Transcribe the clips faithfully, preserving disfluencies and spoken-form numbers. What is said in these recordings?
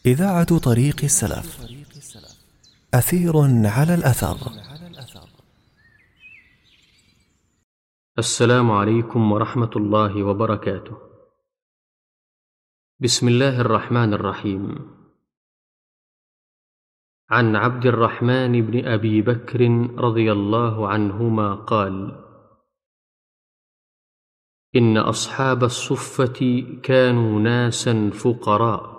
إذاعة طريق السلف. أثير على الأثر. السلام عليكم ورحمة الله وبركاته. بسم الله الرحمن الرحيم. عن عبد الرحمن بن أبي بكر رضي الله عنهما قال: إن أصحاب الصفة كانوا ناسا فقراء،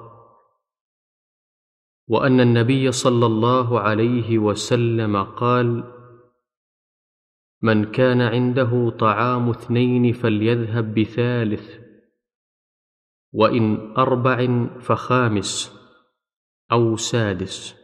وأن النبي صلى الله عليه وسلم قال: من كان عنده طعام اثنين فليذهب بثالث، وإن أربع فخامس أو سادس.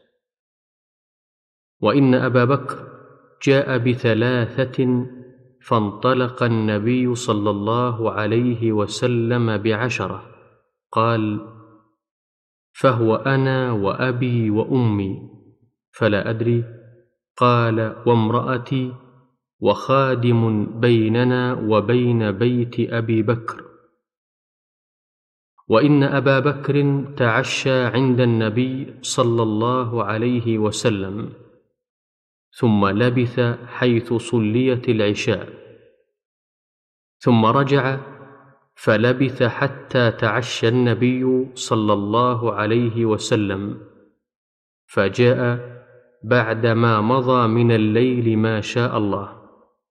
وإن أبا بكر جاء بثلاثة فانطلق النبي صلى الله عليه وسلم بعشرة، قال: فهو أنا وأبي وأمي، فلا أدري، قال: وامرأتي وخادم بيننا وبين بيت أبي بكر. وإن أبا بكر تعشى عند النبي صلى الله عليه وسلم، ثم لبث حيث صليت العشاء، ثم رجع فلبث حتى تعشى النبي صلى الله عليه وسلم، فجاء بعدما مضى من الليل ما شاء الله.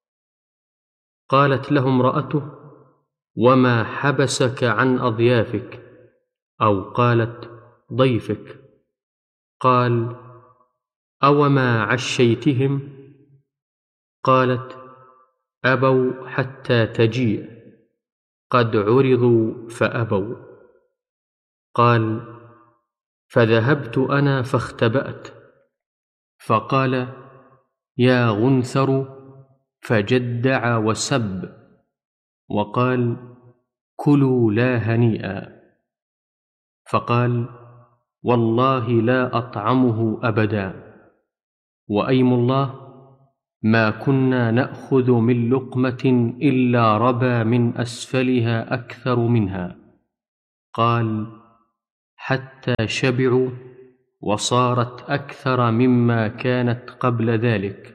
قالت له امرأته: وما حبسك عن أضيافك؟ أو قالت: ضيفك. قال: أوما عشيتهم؟ قالت: أبوا حتى تجيء، قد عرضوا فأبوا. قال: فذهبت أنا فاختبأت، فقال: يا غنثر، فجدع وسب، وقال: كلوا لا هنيئا. فقال: والله لا أطعمه أبدا، وأيم الله ما كنا نأخذ من لقمة إلا ربى من أسفلها أكثر منها. قال: حتى شبعوا وصارت أكثر مما كانت قبل ذلك.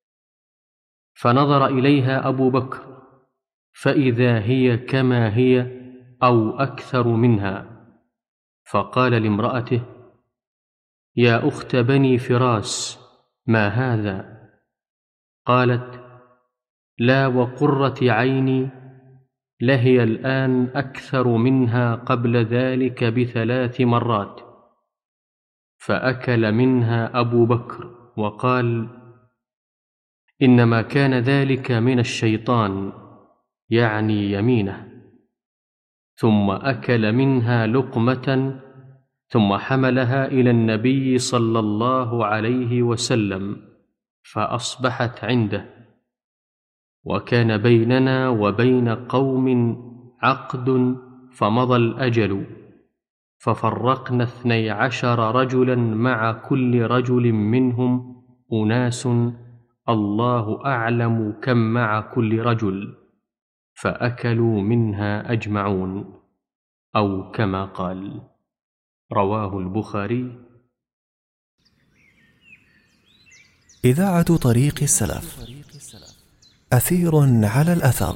فنظر إليها أبو بكر فإذا هي كما هي أو أكثر منها، فقال لامرأته: يا أخت بني فراس، ما هذا؟ قالت: لا وقرة عيني، لهي الآن أكثر منها قبل ذلك بثلاث مرات. فأكل منها أبو بكر وقال: إنما كان ذلك من الشيطان، يعني يمينه. ثم أكل منها لقمة، ثم حملها إلى النبي صلى الله عليه وسلم، فأصبحت عنده. وكان بيننا وبين قوم عقد فمضى الأجل، ففرقنا اثني عشر رجلا، مع كل رجل منهم أناس الله أعلم كم مع كل رجل، فأكلوا منها أجمعون، أو كما قال. رواه البخاري. إذاعة طريق السلف. أثير على الأثر.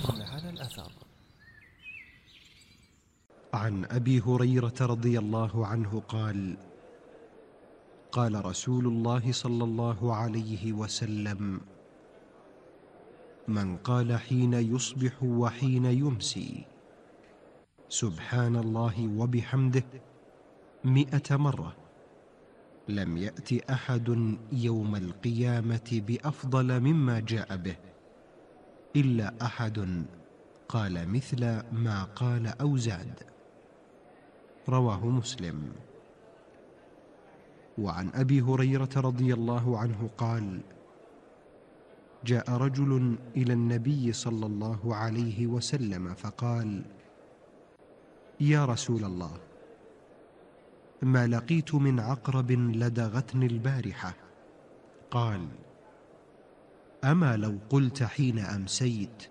عن أبي هريرة رضي الله عنه قال: قال رسول الله صلى الله عليه وسلم: من قال حين يصبح وحين يمسي سبحان الله وبحمده مئة مرة، لم يأت أحد يوم القيامة بأفضل مما جاء به، إلا أحد قال مثل ما قال أو زاد. رواه مسلم. وعن أبي هريرة رضي الله عنه قال: جاء رجل إلى النبي صلى الله عليه وسلم فقال: يا رسول الله، ما لقيت من عقرب لدغتني البارحة. قال: أما لو قلت حين أمسيت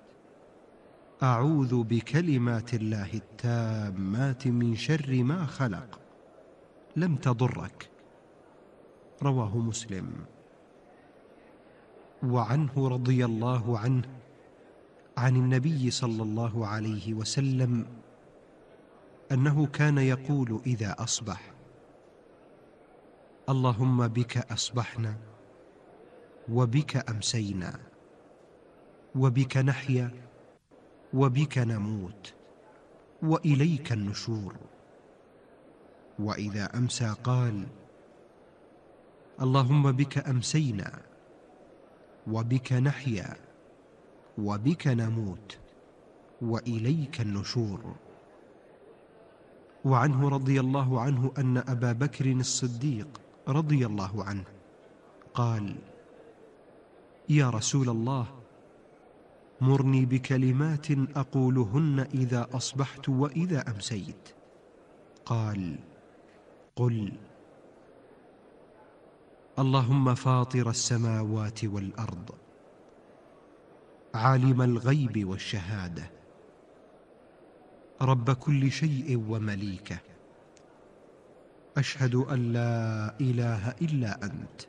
أعوذ بكلمات الله التامات من شر ما خلق، لم تضرك. رواه مسلم. وعنه رضي الله عنه عن النبي صلى الله عليه وسلم أنه كان يقول إذا أصبح: اللهم بك أصبحنا وبك أمسينا وبك نحيا وبك نموت وإليك النشور. وإذا أمسى قال: اللهم بك أمسينا وبك نحيا وبك نموت وإليك النشور. وعنه رضي الله عنه أن أبا بكر الصديق رضي الله عنه قال: يا رسول الله، مرني بكلمات أقولهن إذا أصبحت وإذا أمسيت. قال: قل: اللهم فاطر السماوات والأرض، عالم الغيب والشهادة، رب كل شيء ومليكه، أشهد أن لا إله إلا أنت،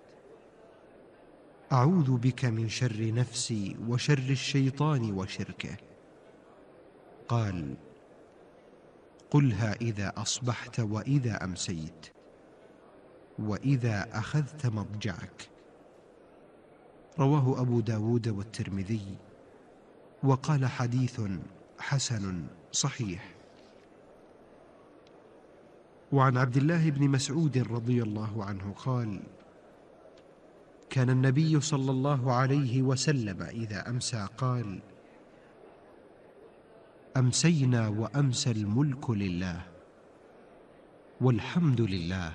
أعوذ بك من شر نفسي وشر الشيطان وشركه. قال: قلها إذا أصبحت وإذا أمسيت وإذا أخذت مضجعك. رواه أبو داود والترمذي، وقال حديث حسن صحيح. وعن عبد الله بن مسعود رضي الله عنه قال: كان النبي صلى الله عليه وسلم إذا أمسى قال: أمسينا وأمسى الملك لله والحمد لله،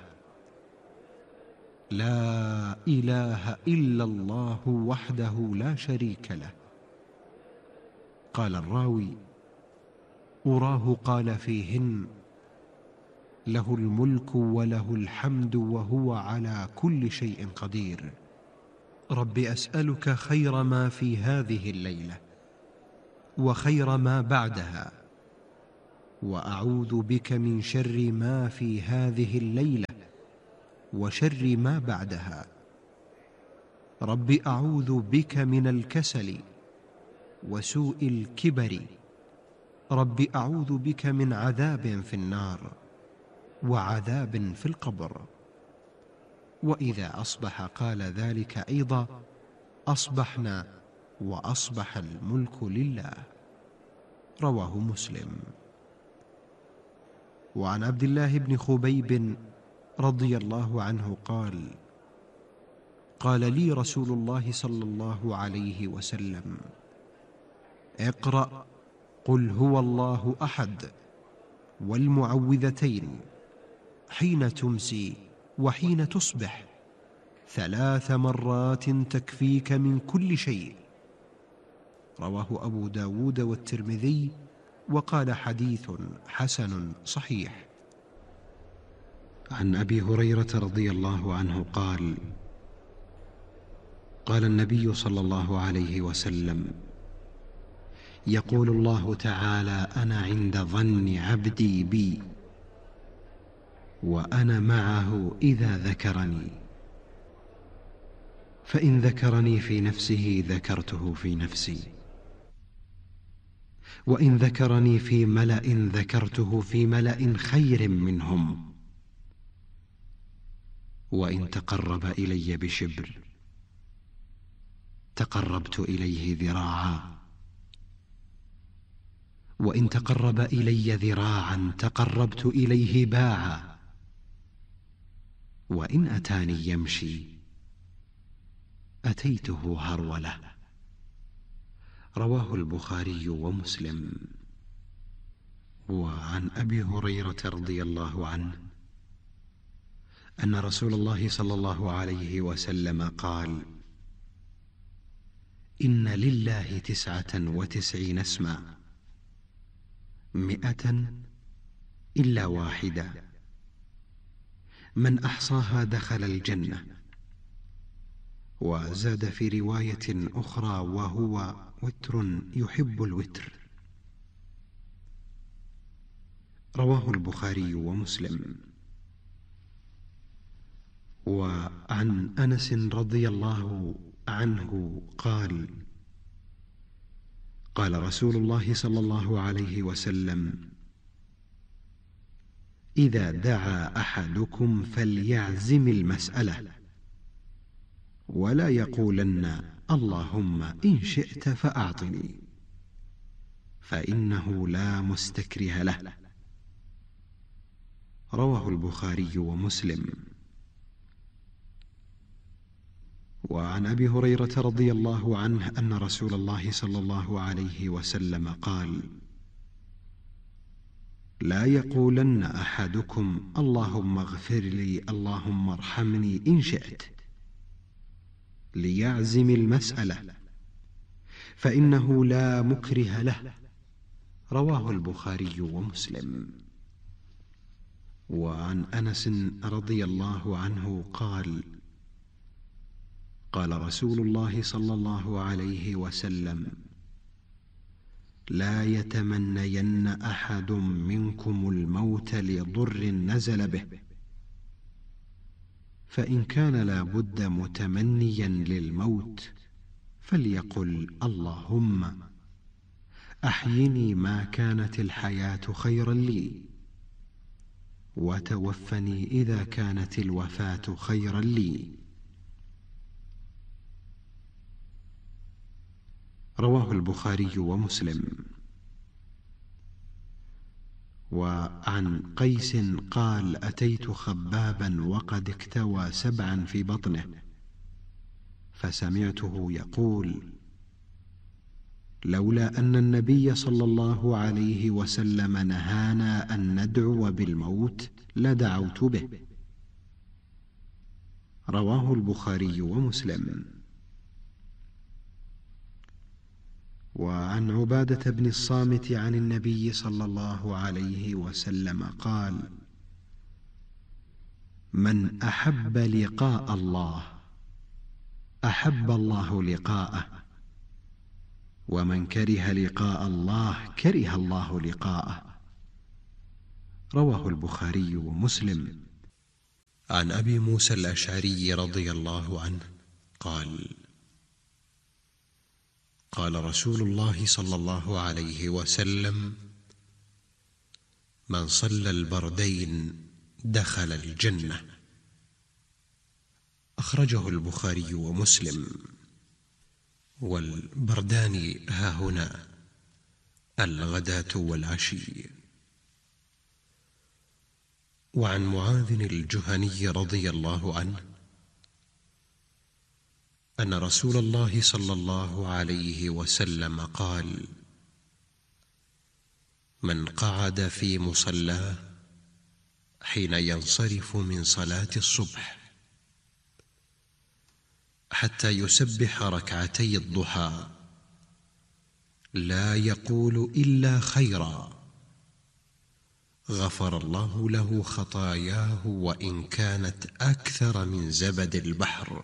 لا إله إلا الله وحده لا شريك له. قال الراوي: أراه قال فيهن: له الملك وله الحمد وهو على كل شيء قدير. رب أسألك خير ما في هذه الليلة وخير ما بعدها، وأعوذ بك من شر ما في هذه الليلة وشر ما بعدها. رب أعوذ بك من الكسل وسوء الكبر. رب أعوذ بك من عذاب في النار وعذاب في القبر. وإذا أصبح قال ذلك أيضا: أصبحنا وأصبح الملك لله. رواه مسلم. وعن عبد الله بن خبيب رضي الله عنه قال: قال لي رسول الله صلى الله عليه وسلم: اقرأ قل هو الله أحد والمعوذتين حين تمسي وحين تصبح ثلاث مرات تكفيك من كل شيء. رواه أبو داود والترمذي، وقال حديث حسن صحيح. عن أبي هريرة رضي الله عنه قال: قال النبي صلى الله عليه وسلم: يقول الله تعالى: أنا عند ظن عبدي بي، وأنا معه إذا ذكرني، فإن ذكرني في نفسه ذكرته في نفسي، وإن ذكرني في ملأ ذكرته في ملأ خير منهم، وإن تقرب إلي بشبر تقربت إليه ذراعا، وإن تقرب إلي ذراعا تقربت إليه باعا، وإن أتاني يمشي أتيته هرولة. رواه البخاري ومسلم. وعن أبي هريرة رضي الله عنه أن رسول الله صلى الله عليه وسلم قال: إن لله تسعة وتسعين اسما مئة إلا واحدة، من أحصاها دخل الجنة. وزاد في رواية أخرى: وهو وتر يحب الوتر. رواه البخاري ومسلم. وعن أنس رضي الله عنه قال: قال رسول الله صلى الله عليه وسلم: إذا دعا أحدكم فليعزم المسألة، ولا يقولن اللهم إن شئت فأعطني، فإنه لا مستكره له. رواه البخاري ومسلم. وعن أبي هريرة رضي الله عنه أن رسول الله صلى الله عليه وسلم قال: لا يقولن أحدكم اللهم اغفر لي اللهم ارحمني إن شئت، ليعزم المسألة، فإنه لا مكره له. رواه البخاري ومسلم. وعن أنس رضي الله عنه قال: قال رسول الله صلى الله عليه وسلم: لا يتمنين أحد منكم الموت لضر نزل به، فإن كان لا بد متمنيا للموت فليقل اللهم أحيني ما كانت الحياة خيرا لي، وتوفني إذا كانت الوفاة خيرا لي. رواه البخاري ومسلم. وعن قيس قال: أتيت خبابا وقد اكتوى سبعا في بطنه، فسمعته يقول: لولا أن النبي صلى الله عليه وسلم نهانا أن ندعو بالموت لدعوت به. رواه البخاري ومسلم. وعن عبادة بن الصامت عن النبي صلى الله عليه وسلم قال: من أحب لقاء الله أحب الله لقاءه، ومن كره لقاء الله كره الله لقاءه. رواه البخاري ومسلم. عن أبي موسى الأشعري رضي الله عنه قال: قال رسول الله صلى الله عليه وسلم: من صلى البردين دخل الجنة. أخرجه البخاري ومسلم. والبردان هاهنا الغداة والعشي. وعن معاذ الجهني رضي الله عنه أن رسول الله صلى الله عليه وسلم قال: من قعد في مصلاه حين ينصرف من صلاة الصبح حتى يسبح ركعتي الضحى لا يقول إلا خيرا، غفر الله له خطاياه وإن كانت أكثر من زبد البحر.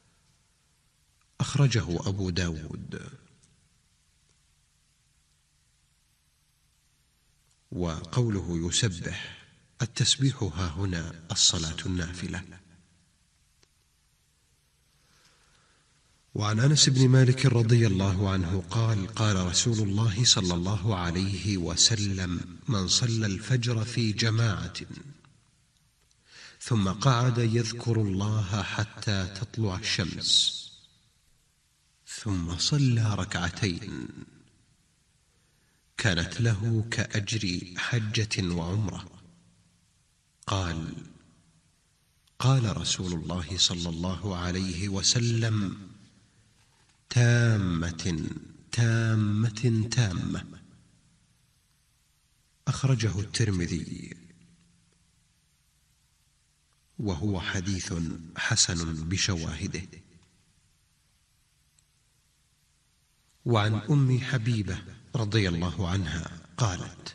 أخرجه أبو داود. وقوله يسبح، التسبيح هاهنا الصلاة النافلة. وعن أنس بن مالك رضي الله عنه قال: قال رسول الله صلى الله عليه وسلم: من صلى الفجر في جماعة ثم قعد يذكر الله حتى تطلع الشمس ثم صلى ركعتين كانت له كأجر حجة وعمرة. قال: قال رسول الله صلى الله عليه وسلم: تامة تامة تامة. أخرجه الترمذي، وهو حديث حسن بشواهده. وعن أم حبيبة رضي الله عنها قالت: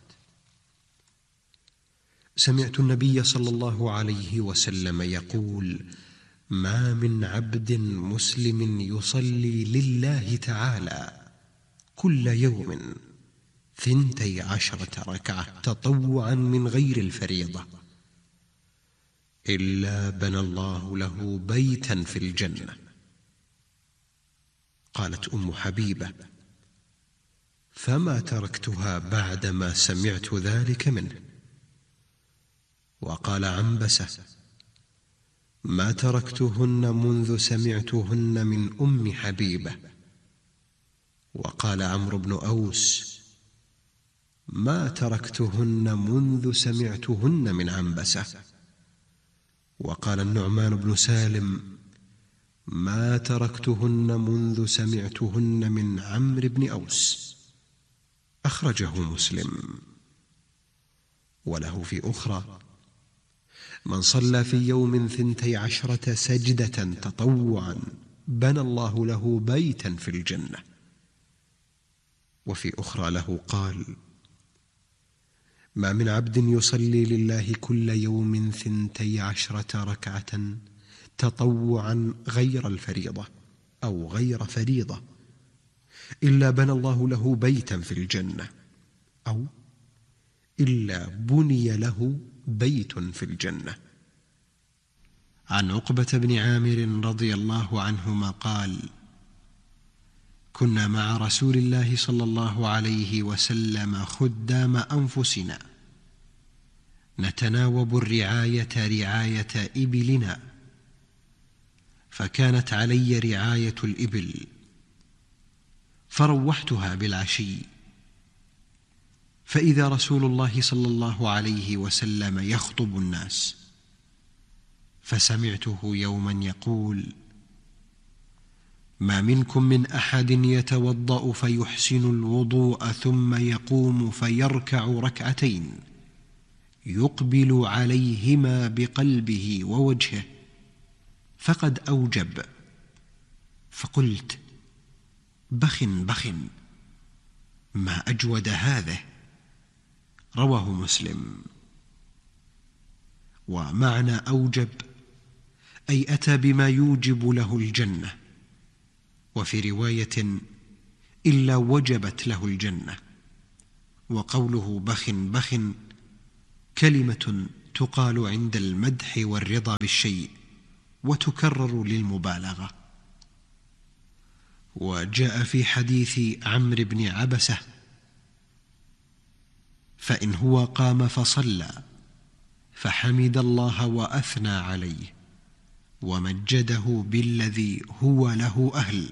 سمعت النبي صلى الله عليه وسلم يقول: ما من عبد مسلم يصلي لله تعالى كل يوم ثنتي عشرة ركعة تطوعا من غير الفريضة إلا بنى الله له بيتا في الجنة. قالت أم حبيبة: فما تركتها بعدما سمعت ذلك منه. وقال عنبسة: ما تركتهن منذ سمعتهن من أم حبيبة. وقال عمرو بن أوس: ما تركتهن منذ سمعتهن من عنبسة. وقال النعمان بن سالم: ما تركتهن منذ سمعتهن من عمرو بن أوس. أخرجه مسلم. وله في أخرى: من صلى في يوم ثنتي عشرة سجدة تطوعا بنى الله له بيتا في الجنة. وفي أخرى له قال: ما من عبد يصلي لله كل يوم ثنتي عشرة ركعة تطوعا غير الفريضة أو غير فريضة إلا بنى الله له بيتا في الجنة، أو إلا بني له بيت في الجنة. عن عقبة بن عامر رضي الله عنهما قال: كنا مع رسول الله صلى الله عليه وسلم خدام أنفسنا نتناوب الرعاية رعاية إبلنا، فكانت علي رعاية الإبل، فروحتها بالعشي، فإذا رسول الله صلى الله عليه وسلم يخطب الناس، فسمعته يوما يقول: ما منكم من أحد يتوضأ فيحسن الوضوء ثم يقوم فيركع ركعتين يقبل عليهما بقلبه ووجهه فقد أوجب. فقلت: بخ بخ، ما أجود هذا. رواه مسلم. ومعنى أوجب أي أتى بما يوجب له الجنة، وفي رواية: إلا وجبت له الجنة. وقوله بخ بخ كلمة تقال عند المدح والرضا بالشيء، وتكرر للمبالغة. وجاء في حديث عمرو بن عبسة: فإن هو قام فصلى فحمد الله وأثنى عليه ومجده بالذي هو له أهل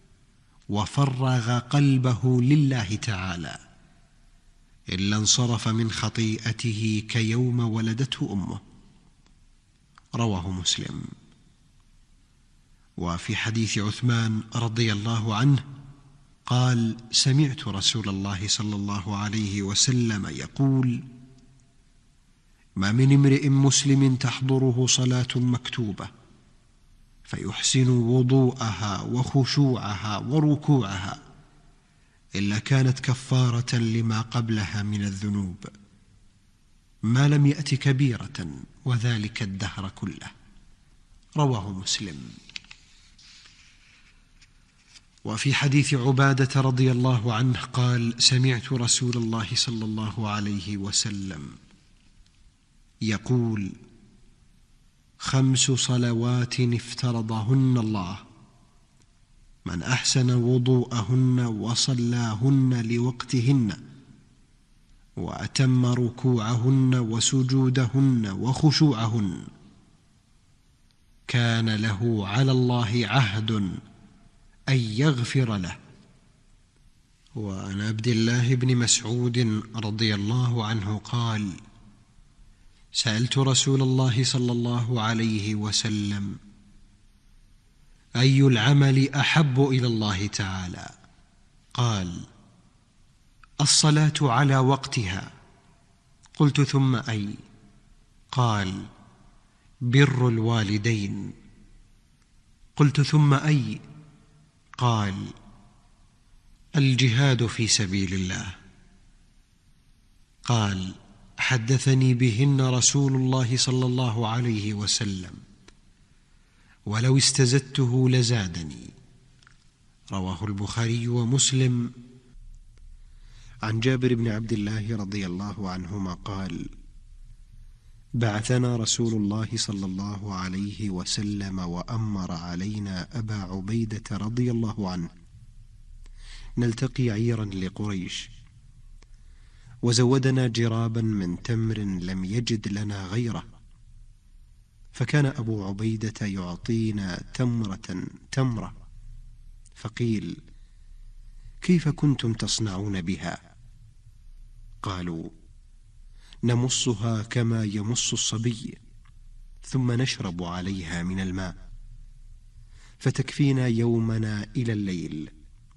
وفرغ قلبه لله تعالى، إلا انصرف من خطيئته كيوم ولدته أمه. رواه مسلم. وفي حديث عثمان رضي الله عنه قال: سمعت رسول الله صلى الله عليه وسلم يقول: ما من امرئ مسلم تحضره صلاة مكتوبة فيحسن وضوءها وخشوعها وركوعها إلا كانت كفارة لما قبلها من الذنوب ما لم يأت كبيرة، وذلك الدهر كله. رواه مسلم. وفي حديث عبادة رضي الله عنه قال: سمعت رسول الله صلى الله عليه وسلم يقول: خمس صلوات افترضهن الله من أحسن وضوءهن وصلاهن لوقتهن وأتم ركوعهن وسجودهن وخشوعهن كان له على الله عهد أن يغفر له. وعن عبد الله بن مسعود رضي الله عنه قال: سألت رسول الله صلى الله عليه وسلم: أي العمل أحب إلى الله تعالى؟ قال: الصلاة على وقتها. قلت: ثم أي؟ قال: بر الوالدين. قلت: ثم أي؟ قال: الجهاد في سبيل الله. قال: حدثني بهن رسول الله صلى الله عليه وسلم، ولو استزدته لزادني. رواه البخاري ومسلم. عن جابر بن عبد الله رضي الله عنهما قال: بعثنا رسول الله صلى الله عليه وسلم وأمر علينا أبا عبيدة رضي الله عنه نلتقي عيرا لقريش، وزودنا جرابا من تمر لم يجد لنا غيره، فكان أبو عبيدة يعطينا تمرة تمرة، فقيل: كيف كنتم تصنعون بها؟ قالوا: نمصها كما يمص الصبي، ثم نشرب عليها من الماء، فتكفينا يومنا إلى الليل.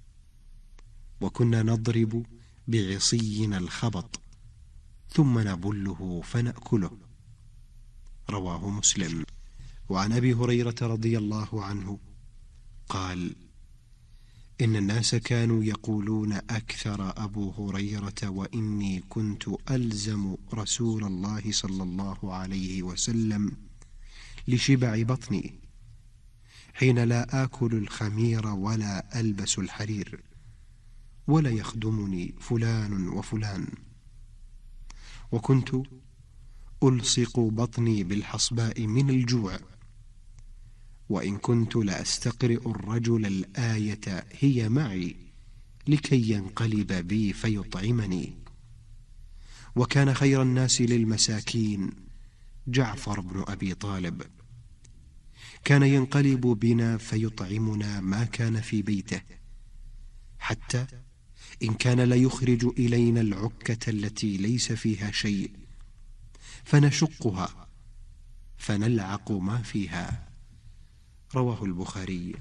وكنا نضرب بعصينا الخبط، ثم نبله فنأكله. رواه مسلم. وعن أبي هريرة رضي الله عنه قال: إن الناس كانوا يقولون أكثر أبو هريرة وإني كنت ألزم رسول الله صلى الله عليه وسلم لشبع بطني، حين لا آكل الخمير ولا ألبس الحرير، ولا يخدمني فلان وفلان. وكنت ألصق بطني بالحصباء من الجوع، وإن كنت لأستقرئ الرجل الآية هي معي لكي ينقلب بي فيطعمني. وكان خير الناس للمساكين جعفر بن أبي طالب، كان ينقلب بنا فيطعمنا ما كان في بيته، حتى إن كان ليخرج إلينا العكة التي ليس فيها شيء فنشقها فنلعق ما فيها. رواه البخاري.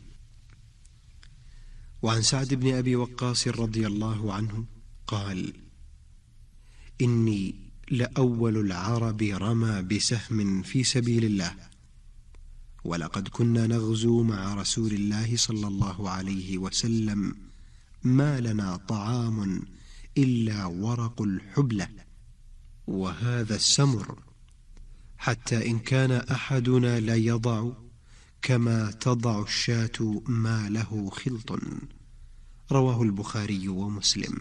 وعن سعد بن أبي وقاص رضي الله عنه قال: إني لأول العرب رمى بسهم في سبيل الله، ولقد كنا نغزو مع رسول الله صلى الله عليه وسلم ما لنا طعام إلا ورق الحبلة وهذا السمر، حتى إن كان أحدنا لا يضع كما تضع الشاة ما له خلط. رواه البخاري ومسلم.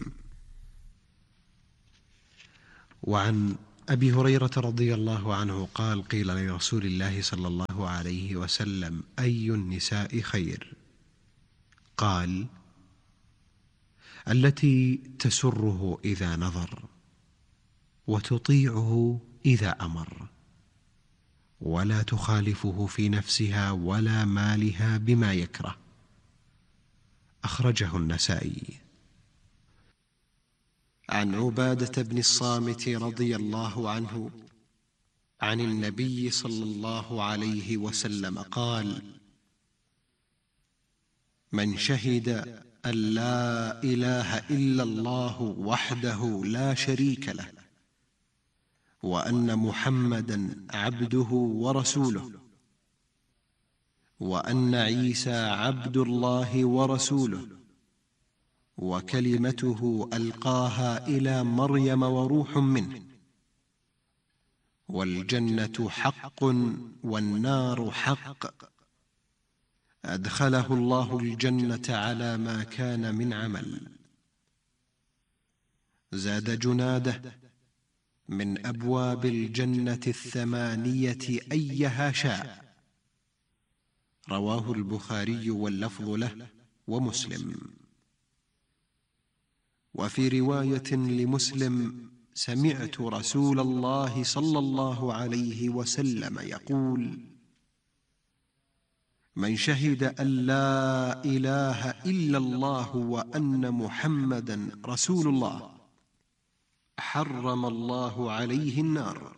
وعن أبي هريرة رضي الله عنه قال: قيل لرسول الله صلى الله عليه وسلم: أي النساء خير؟ قال: التي تسره إذا نظر، وتطيعه إذا أمر، ولا تخالفه في نفسها ولا مالها بما يكره. أخرجه النسائي. عن عبادة بن الصامت رضي الله عنه عن النبي صلى الله عليه وسلم قال: من شهد أن لا إله إلا الله وحده لا شريك له، وأن محمدا عبده ورسوله، وأن عيسى عبد الله ورسوله، وكلمته ألقاها إلى مريم وروح منه، والجنة حق والنار حق، أدخله الله الجنة على ما كان من عمل. زاد جناده: من أبواب الجنة الثمانية أيها شاء. رواه البخاري واللفظ له ومسلم. وفي رواية لمسلم: سمعت رسول الله صلى الله عليه وسلم يقول: من شهد أن لا إله إلا الله وأن محمدا رسول الله حرم الله عليه النار.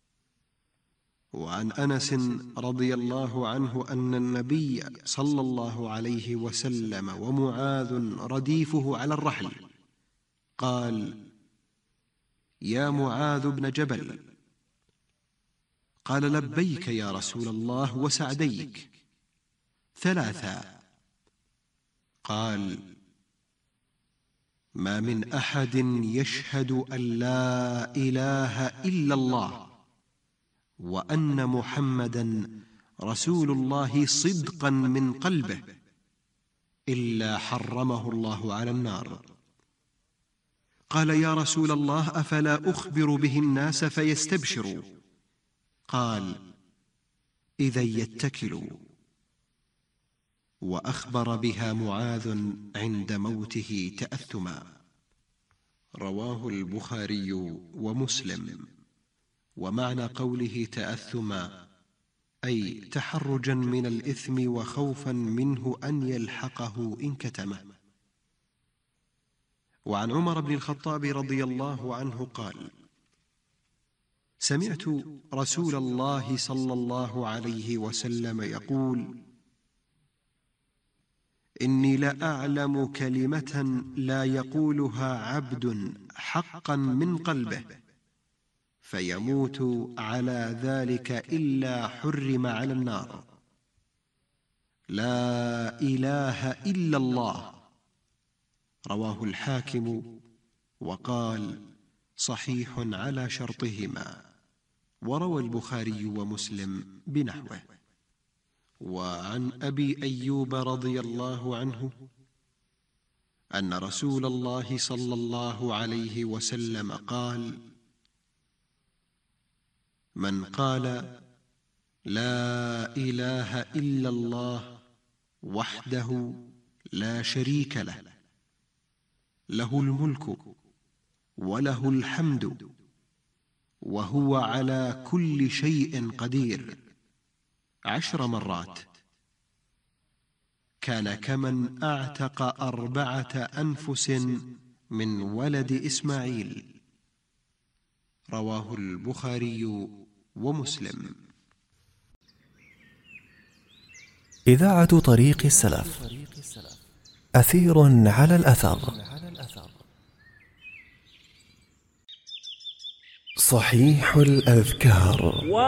وعن أنس رضي الله عنه أن النبي صلى الله عليه وسلم ومعاذ رديفه على الرحل قال: يا معاذ بن جبل. قال: لبيك يا رسول الله وسعديك. ثلاثا. قال: ما من أحد يشهد أن لا إله إلا الله وأن محمدا رسول الله صدقا من قلبه إلا حرمه الله على النار. قال: يا رسول الله، أفلا أخبر به الناس فيستبشروا؟ قال: إذا يتكلوا. وأخبر بها معاذ عند موته تأثما. رواه البخاري ومسلم. ومعنى قوله تأثما أي تحرجا من الإثم وخوفا منه أن يلحقه إن كتمه. وعن عمر بن الخطاب رضي الله عنه قال: سمعت رسول الله صلى الله عليه وسلم يقول: إني لأعلم كلمة لا يقولها عبد حقا من قلبه فيموت على ذلك إلا حرم على النار: لا إله إلا الله. رواه الحاكم وقال: صحيح على شرطهما. وروى البخاري ومسلم بنحوه. وعن أبي أيوب رضي الله عنه أن رسول الله صلى الله عليه وسلم قال: من قال لا إله إلا الله وحده لا شريك له، له الملك وله الحمد وهو على كل شيء قدير، عشر مرات، كان كمن أعتق أربعة أنفس من ولد إسماعيل. رواه البخاري ومسلم. إذاعة طريق السلف، أثير على الأثر. صحيح الأذكار.